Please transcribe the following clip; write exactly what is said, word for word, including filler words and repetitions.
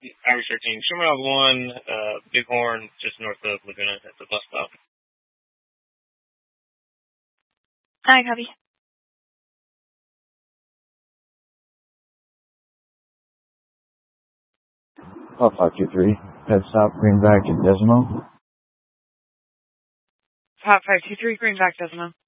Irish thirteen. Sherman one, uh, Bighorn, just north of Laguna at the bus stop. Hi, copy. Oh, five two three. Head south, Greenback and Desimo. Pop five two three, Greenback, Desimo.